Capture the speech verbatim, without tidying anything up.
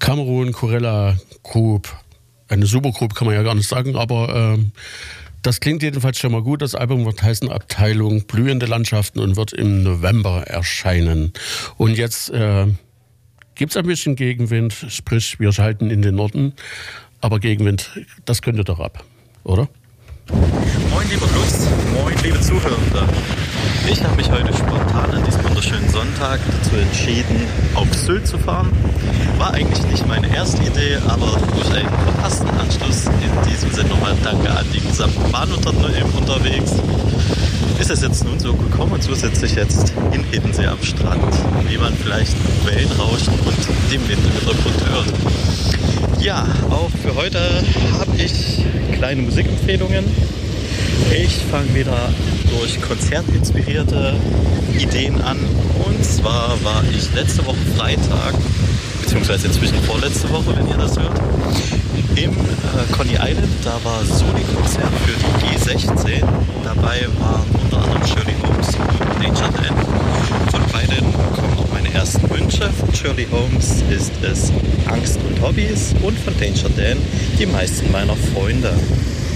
Kamerun Corella Group. Eine Supergroup kann man ja gar nicht sagen, aber ähm, das klingt jedenfalls schon mal gut. Das Album wird heißen Abteilung Blühende Landschaften und wird im November erscheinen. Und jetzt äh, gibt es ein bisschen Gegenwind, sprich wir schalten in den Norden, aber Gegenwind, das könnte doch ab, oder? Moin lieber Lutz, moin liebe Zuhörende. Ich habe mich heute spontan an diesem wunderschönen Sonntag dazu entschieden, auf Sylt zu fahren. War eigentlich nicht meine erste Idee, aber durch einen verpassten Anschluss, in diesem Sinne nochmal Danke an die gesamten Bahnunternehmen unterwegs, ist es jetzt nun so gekommen und so sitze ich jetzt in Hiddensee am Strand, wie man vielleicht Wellenrauschen und den Wind im Hintergrund hört. Ja, auch für heute habe ich kleine Musikempfehlungen. Ich fange wieder durch konzertinspirierte Ideen an. Und zwar war ich letzte Woche Freitag, beziehungsweise inzwischen vorletzte Woche, wenn ihr das hört, im äh, Coney Island. Da war Soli-Konzert für die G sechzehn. Dabei waren unter anderem Shirley Holmes und Danger Dan. Von beiden kommen auch meine ersten Wünsche. Von Shirley Holmes ist es Angst und Hobbys und von Danger Dan die meisten meiner Freunde.